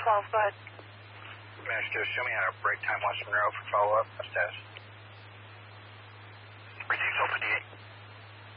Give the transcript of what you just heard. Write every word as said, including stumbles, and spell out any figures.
twelve, go ahead. Managed to show me how to break time watch Monroe for follow-up. Status.